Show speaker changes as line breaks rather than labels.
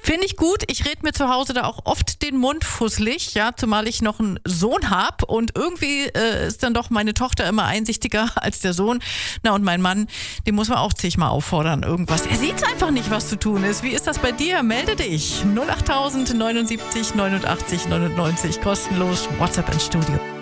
Finde ich gut. Ich rede mir zu Hause da auch oft den Mund fusselig, ja, zumal ich noch einen Sohn habe und irgendwie ist dann doch meine Tochter immer einsichtiger als der Sohn. Na und mein Mann, den muss man auch zigmal auffordern, irgendwas. Er sieht einfach nicht, was zu tun ist. Wie ist das bei dir? Melde dich. 08000 79 89 99, kostenlos, WhatsApp ins Studio.